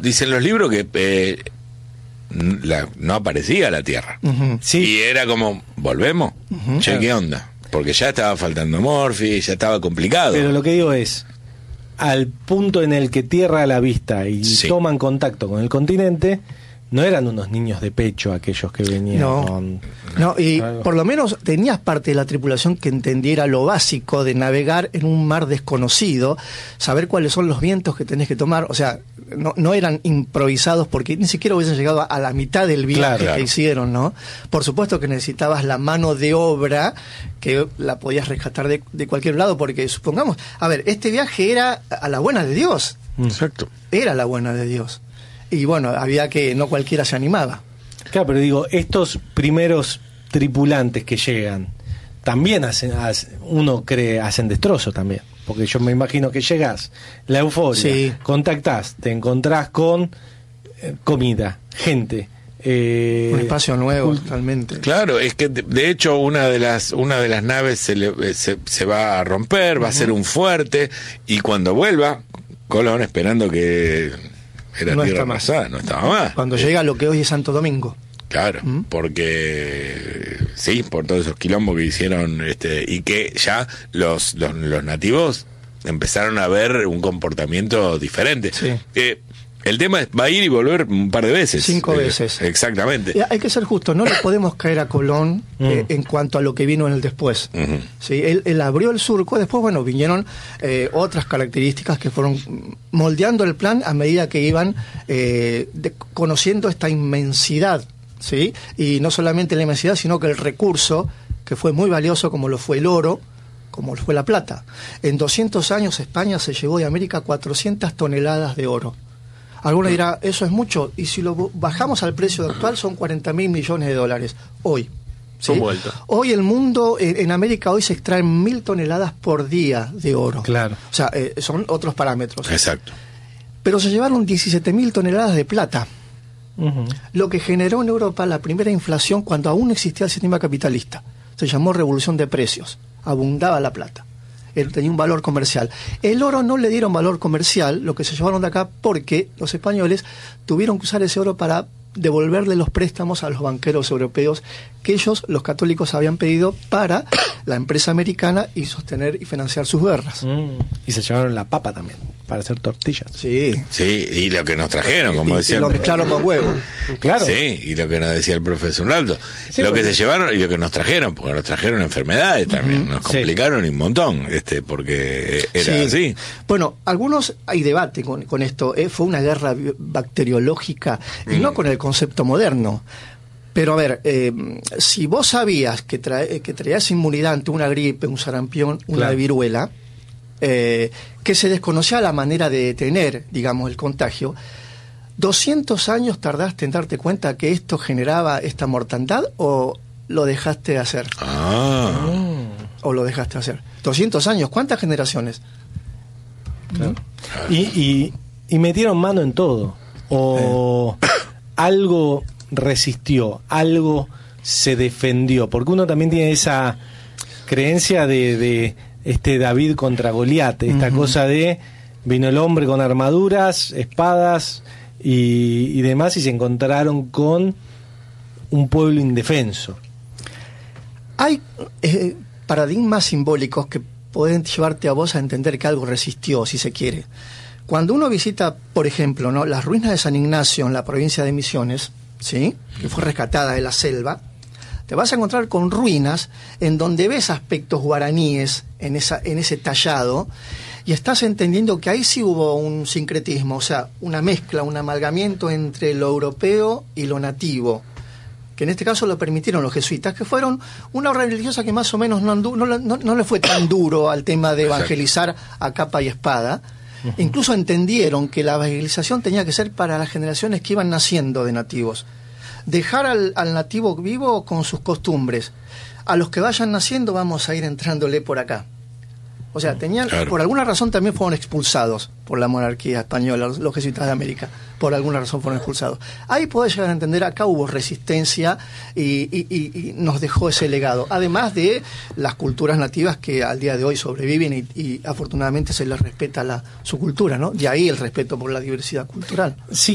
dicen los libros que no aparecía la Tierra. Sí. Y era como, ¿volvemos? Che, ¿qué onda? Porque ya estaba faltando Morphy, ya estaba complicado. Pero lo que digo es, al punto en el que Tierra a la vista y toman contacto con el continente, no eran unos niños de pecho aquellos que venían No, y por lo menos tenías parte de la tripulación que entendiera lo básico de navegar en un mar desconocido, saber cuáles son los vientos que tenés que tomar. O sea, no eran improvisados porque ni siquiera hubiesen llegado a la mitad del viaje que hicieron, ¿no? Por supuesto que necesitabas la mano de obra que la podías rescatar de cualquier lado, porque supongamos, a ver, este viaje era a la buena de Dios. Exacto. Era la buena de Dios. Y bueno, había que, no cualquiera se animaba. Claro, pero digo, estos primeros tripulantes que llegan, también hacen destrozo también. Porque yo me imagino que llegás, la euforia, contactás, te encontrás con comida, gente. Un espacio nuevo, totalmente. Claro, es que de hecho una de las naves se va a romper, va a ser un fuerte, y cuando vuelva, Colón, esperando que era tierra amasada, no estaba más. Cuando llega a lo que hoy es Santo Domingo. Claro, porque sí, por todos esos quilombos que hicieron, y que ya los nativos empezaron a ver un comportamiento diferente. Sí. El tema es, va a ir y volver un par de veces. 5 veces. Exactamente. Hay que ser justo, no le podemos caer a Colón en cuanto a lo que vino en el después. ¿Sí? Él abrió el surco, después, bueno, vinieron otras características que fueron moldeando el plan a medida que iban conociendo esta inmensidad, ¿sí? Y no solamente la inmensidad, sino que el recurso, que fue muy valioso, como lo fue el oro, como lo fue la plata. En 200 años España se llevó de América 400 toneladas de oro. Alguno dirá, eso es mucho, y si lo bajamos al precio actual son 40.000 millones de dólares hoy. ¿Sí? Hoy el mundo, en América hoy se extraen 1.000 toneladas por día de oro. Claro. O sea, son otros parámetros. Exacto. Pero se llevaron 17.000 toneladas de plata, lo que generó en Europa la primera inflación cuando aún existía el sistema capitalista. Se llamó revolución de precios, abundaba la plata. Tenía un valor comercial. El oro no le dieron valor comercial, lo que se llevaron de acá, porque los españoles tuvieron que usar ese oro para devolverle los préstamos a los banqueros europeos que ellos, los católicos, habían pedido para la empresa americana y sostener y financiar sus guerras. Y se llevaron la papa también, para hacer tortillas. Sí. Sí, y lo que nos trajeron, como decía. Y lo mezclaron con huevo. Claro. Sí, y lo que nos decía el profesor Unaldo. Lo que se llevaron y lo que nos trajeron, porque nos trajeron enfermedades también, nos complicaron un montón, porque era así. Bueno, algunos hay debate con esto. Fue una guerra bacteriológica y no con el concepto moderno. Pero a ver, si vos sabías que traías inmunidad ante una gripe, un sarampión, una viruela, que se desconocía la manera de detener, digamos, el contagio, 200 años tardaste en darte cuenta que esto generaba esta mortandad, o lo dejaste de hacer. O lo dejaste de hacer. 200 años, ¿cuántas generaciones? Claro. Y metieron mano en todo. O algo resistió, algo se defendió, porque uno también tiene esa creencia de David contra Goliat, esta cosa de vino el hombre con armaduras, espadas y demás, y se encontraron con un pueblo indefenso. Hay paradigmas simbólicos que pueden llevarte a vos a entender que algo resistió, si se quiere. Cuando uno visita, por ejemplo, ¿no?, las ruinas de San Ignacio en la provincia de Misiones, ¿sí?, que fue rescatada de la selva, te vas a encontrar con ruinas en donde ves aspectos guaraníes en ese tallado, y estás entendiendo que ahí sí hubo un sincretismo, o sea, una mezcla, un amalgamiento entre lo europeo y lo nativo, que en este caso lo permitieron los jesuitas, que fueron una obra religiosa que más o menos no le fue tan duro al tema de evangelizar a capa y espada. Incluso entendieron que la evangelización tenía que ser para las generaciones que iban naciendo de nativos. Dejar al nativo vivo con sus costumbres. A los que vayan naciendo vamos a ir entrándole por acá. O sea, por alguna razón también fueron expulsados por la monarquía española, los jesuitas de América. Por alguna razón fueron expulsados. Ahí podés llegar a entender, acá hubo resistencia y nos dejó ese legado. Además de las culturas nativas que al día de hoy sobreviven y afortunadamente se les respeta su cultura, ¿no? De ahí el respeto por la diversidad cultural. Sí.